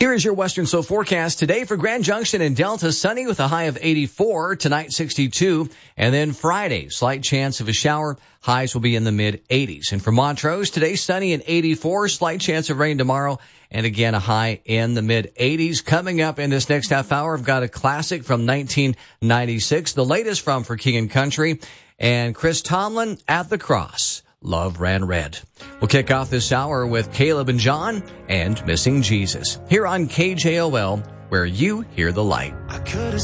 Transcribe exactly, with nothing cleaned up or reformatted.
Here is your Western Slow forecast today for Grand Junction and Delta. Sunny with a high of eighty-four, tonight sixty-two, and then Friday, slight chance of a shower. Highs will be in the mid eighties. And for Montrose, today sunny and eighty-four, slight chance of rain tomorrow, and again a high in the mid eighties. Coming up in this next half hour, I've got a classic from nineteen ninety-six, the latest from For King and Country, and Chris Tomlin, At the Cross. Love Ran Red. We'll kick off this hour with Caleb and John and Missing Jesus here on K J O L, where you hear the light. I could